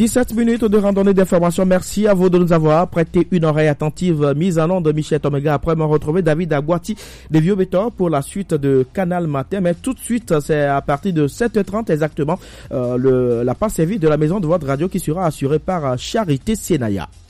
17 minutes de randonnée d'information. Merci à vous de nous avoir prêté une oreille attentive. Mise en onde de Michel Omega. Après m'en retrouver David Agouati des Vieux Bétors pour la suite de Canal Matin. Mais tout de suite, c'est à partir de 7h30 exactement, la passe service de la maison de votre radio qui sera assurée par Charité Sienaya.